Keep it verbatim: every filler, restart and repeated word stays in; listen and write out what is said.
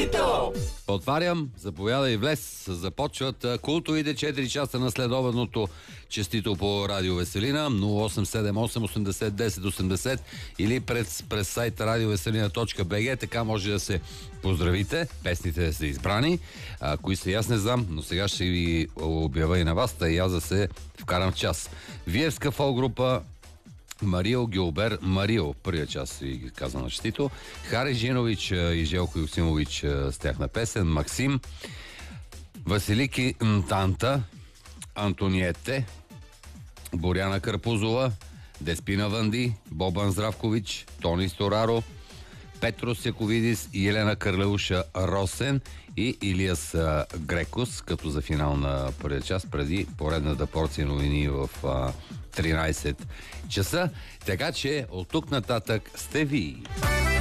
Честито! Отварям, заповядай и влез. Започват култовите четири часа на следобедното Честито по Радио Веселина. нула осем седем осем осемдесет десет осемдесет или през, през сайта радиовеселина точка би джи. Така може да се поздравите. Песните са избрани. А, кои са, аз не знам, но сега ще ви обява и на вас, та и аз да се вкарам в час. Виевска фолк-група Марио Гилбер, Марио, първия час ви казвам на Честито, Хари Жинович и Желко Юксимович с тяхна песен, Максим, Василики Нтанта, Антониете, Боряна Карпузова, Деспина Ванди, Бобан Здравкович, Тони Стораро, Петрос Яковидис и Елена Карлеуша Росен и Илиас Грекос, като за финал на първия час, преди поредната порция новини в тринайсет часа. Така че от тук нататък сте ви.